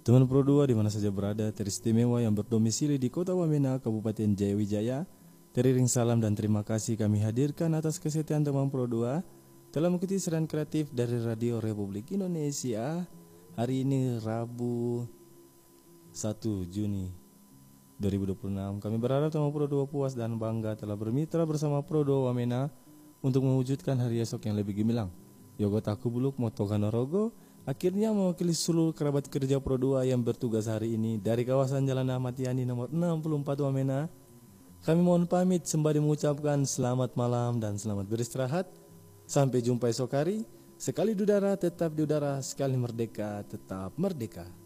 Teman Pro 2 di mana saja berada, teristimewa yang berdomisili di Kota Wamena, Kabupaten Jayawijaya, teriring salam dan terima kasih kami hadirkan atas kesetiaan teman Pro 2 telah mengikuti siaran kreatif dari Radio Republik Indonesia. Hari ini Rabu 1 Juni 2026. Kami berharap teman Pro 2 puas dan bangga telah bermitra bersama Pro 2 Wamena untuk mewujudkan hari esok yang lebih gemilang. Yogo Takubuluk Motoganorogo akhirnya mewakili seluruh kerabat kerja Pro 2 yang bertugas hari ini dari kawasan Jalan Ahmad Yani nomor 64 Wamena. Kami mohon pamit sembari mengucapkan selamat malam dan selamat beristirahat. Sampai jumpa esok hari. Sekali di udara tetap di udara, sekali merdeka tetap merdeka.